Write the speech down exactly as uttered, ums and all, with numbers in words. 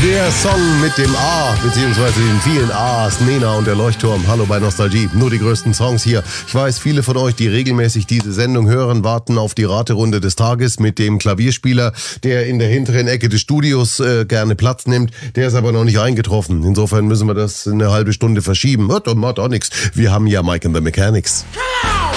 Der Song mit dem A, beziehungsweise den vielen A's, Nena und der Leuchtturm. Hallo bei Nostalgie, nur die größten Songs hier. Ich weiß, viele von euch, die regelmäßig diese Sendung hören, warten auf die Raterunde des Tages mit dem Klavierspieler, der in der hinteren Ecke des Studios äh, gerne Platz nimmt. Der ist aber noch nicht eingetroffen. Insofern müssen wir das eine halbe Stunde verschieben. Das macht auch nichts. Wir haben ja Mike and the Mechanics.